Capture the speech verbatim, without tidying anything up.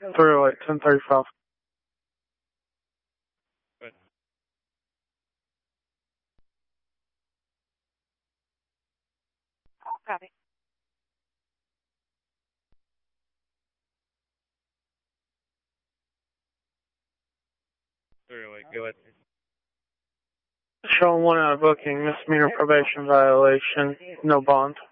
three oh eight, ten thirty-five. Good. Copy. three oh eight, go ahead. Showing one out of booking, misdemeanor probation violation, no bond.